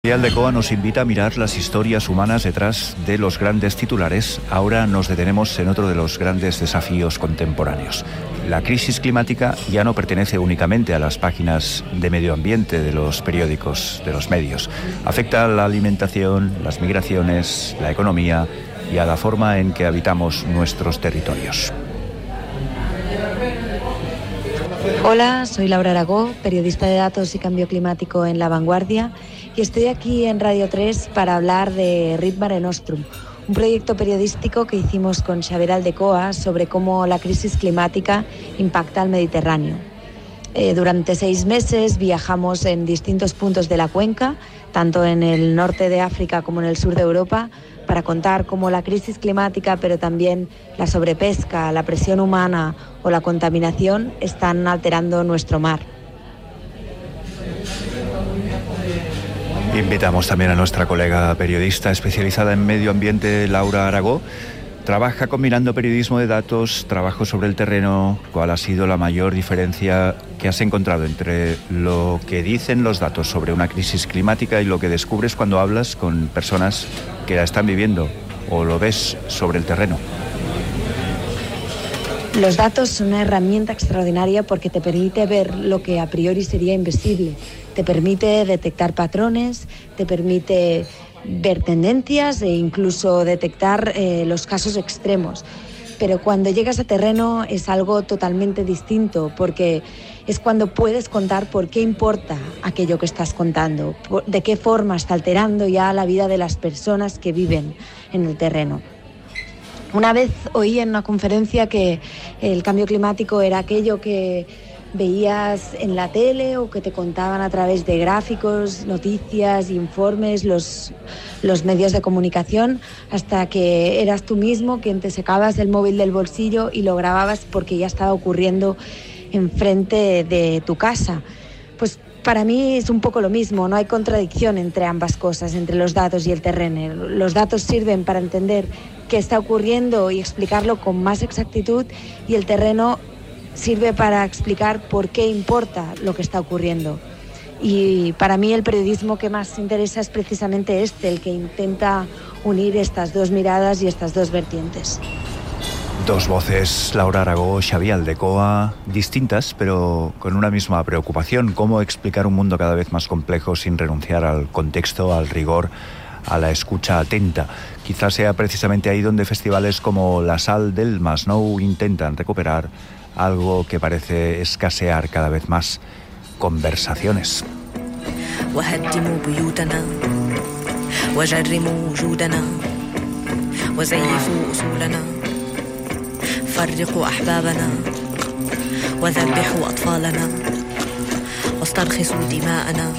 El de COA nos invita a mirar las historias humanas detrás de los grandes titulares. Ahora nos detenemos en otro de los grandes desafíos contemporáneos. La crisis climática ya no pertenece únicamente a las páginas de medio ambiente de los periódicos, de los medios. Afecta a la alimentación, las migraciones, la economía y a la forma en que habitamos nuestros territorios. Hola, soy Laura Aragó, periodista de datos y cambio climático en La Vanguardia, y estoy aquí en Radio 3 para hablar de RIP Mare Nostrum, un proyecto periodístico que hicimos con Xavier Aldecoa sobre cómo la crisis climática impacta al Mediterráneo. Durante 6 meses viajamos en distintos puntos de la cuenca, tanto en el norte de África como en el sur de Europa, para contar cómo la crisis climática, pero también la sobrepesca, la presión humana o la contaminación están alterando nuestro mar. Invitamos también a nuestra colega periodista especializada en medio ambiente, Laura Aragó. Trabaja combinando periodismo de datos, trabajo sobre el terreno. ¿Cuál ha sido la mayor diferencia que has encontrado entre lo que dicen los datos sobre una crisis climática y lo que descubres cuando hablas con personas que la están viviendo o lo ves sobre el terreno? Los datos son una herramienta extraordinaria porque te permite ver lo que a priori sería invisible. Te permite detectar patrones, te permite ver tendencias e incluso detectar los casos extremos. Pero cuando llegas a terreno es algo totalmente distinto, porque es cuando puedes contar por qué importa aquello que estás contando, de qué forma está alterando ya la vida de las personas que viven en el terreno. Una vez oí en una conferencia que el cambio climático era aquello que veías en la tele o que te contaban a través de gráficos, noticias, informes, los medios de comunicación, hasta que eras tú mismo quien te sacabas el móvil del bolsillo y lo grababas porque ya estaba ocurriendo enfrente de tu casa. Pues para mí es un poco lo mismo, no hay contradicción entre ambas cosas, entre los datos y el terreno. Los datos sirven para entender qué está ocurriendo y explicarlo con más exactitud, y el terreno sirve para explicar por qué importa lo que está ocurriendo. Y para mí el periodismo que más interesa es precisamente el que intenta unir estas dos miradas y estas dos vertientes. Dos voces, Laura Aragó, Xavier Aldecoa, distintas pero con una misma preocupación: cómo explicar un mundo cada vez más complejo sin renunciar al contexto, al rigor, a la escucha atenta. Quizás sea precisamente ahí donde festivales como La Sal del Masnou intentan recuperar algo que parece escasear cada vez más: conversaciones. فرقوا أحبابنا وذبحوا أطفالنا واسترخصوا دماءنا